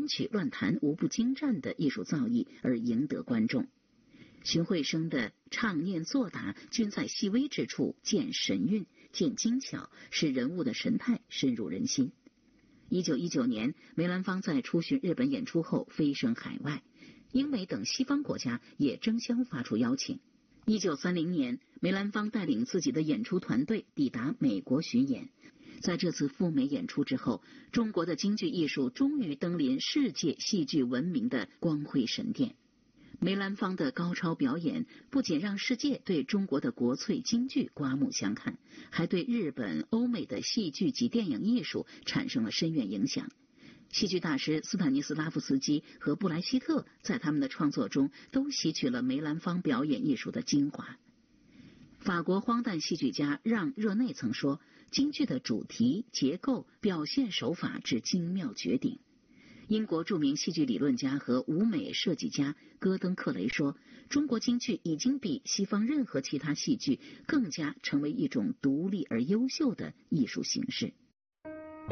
编曲乱弹无不精湛的艺术造诣而赢得观众。荀慧生的唱念作答均在细微之处见神韵、见精巧，使人物的神态深入人心。1919年，梅兰芳在出巡日本演出后飞升海外，英美等西方国家也争相发出邀请。1930年，梅兰芳带领自己的演出团队抵达美国巡演。在这次赴美演出之后，中国的京剧艺术终于登临世界戏剧文明的光辉神殿。梅兰芳的高超表演不仅让世界对中国的国粹京剧刮目相看，还对日本、欧美的戏剧及电影艺术产生了深远影响。戏剧大师斯坦尼斯拉夫斯基和布莱希特在他们的创作中都吸取了梅兰芳表演艺术的精华。法国荒诞戏剧家让·热内曾说，京剧的主题、结构、表现手法之精妙绝顶。英国著名戏剧理论家和舞美设计家戈登·克雷说，中国京剧已经比西方任何其他戏剧更加成为一种独立而优秀的艺术形式。